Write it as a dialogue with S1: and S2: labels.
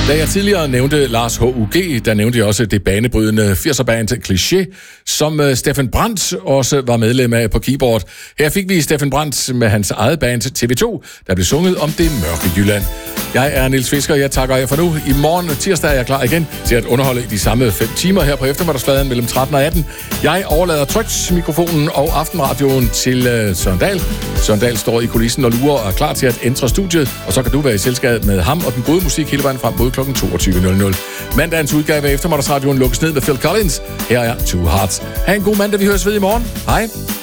S1: Da jeg tidligere nævnte Lars H.U.G., der nævnte jeg også det banebrydende 80'er-band Kliché, som Steffen Brandt også var medlem af på keyboard. Her fik vi Steffen Brandt med hans eget band TV2, der blev sunget om det mørke Jylland. Jeg er Niels Fisker, og jeg takker jer for nu. I morgen tirsdag er jeg klar igen til at underholde de samme 5 timer her på eftermiddagsfladen mellem 13 og 18. Jeg overlader trygt mikrofonen og aftenradioen til Søren Dahl. Søren Dahl står i kulissen og lurer og er klar til at entre studiet, og så kan du være i selskab med ham og den gode musik hele vejen frem mod kl. 22.00. Mandagens udgave af eftermiddagsradioen lukkes ned med Phil Collins. Her er Two Hearts. Ha' en god mandag, vi høres ved i morgen. Hej.